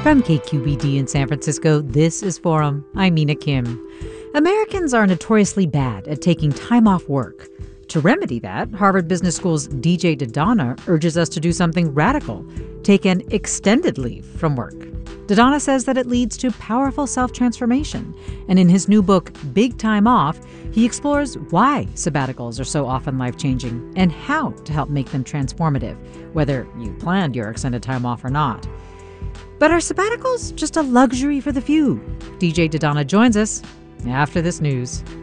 From KQED in San Francisco, this is Forum. I'm Mina Kim. Americans are notoriously bad at taking time off work. To remedy that, Harvard Business School's DJ Dodonna urges us to do something radical, take an extended leave from work. Dodonna says that it leads to powerful self-transformation. And in his new book, Big Time Off, he explores why sabbaticals are so often life-changing and how to help make them transformative, whether you planned your extended time off or not. But are sabbaticals just a luxury for the few? DJ Dodonna joins us after this news.